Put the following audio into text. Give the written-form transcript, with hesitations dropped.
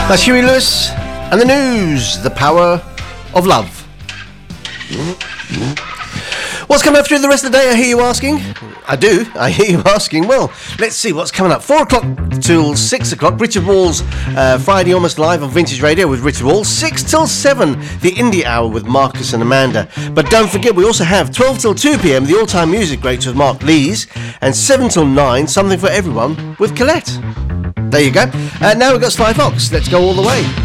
That's Huey Lewis and the News, The Power of Love. What's coming up through the rest of the day, I hear you asking? I do, I hear you asking. Well, let's see what's coming up. 4 o'clock till 6 o'clock, Richard Wall's Friday Almost Live on Vintage Radio with Richard Wall. 6 till 7, the Indie Hour with Marcus and Amanda. But don't forget, we also have 12 till 2 p.m, the All-Time Music Greats with Mark Lees. And 7 till 9, Something for Everyone with Colette. There you go. Now we've got Sly Fox. Let's go all the way.